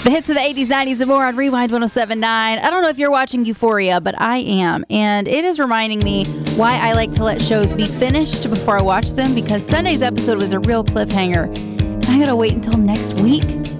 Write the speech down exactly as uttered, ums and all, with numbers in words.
The hits of the eighties, nineties, and more on Rewind one oh seven point nine. I don't know if you're watching Euphoria, but I am. And it is reminding me why I like to let shows be finished before I watch them, because Sunday's episode was a real cliffhanger. I gotta wait until next week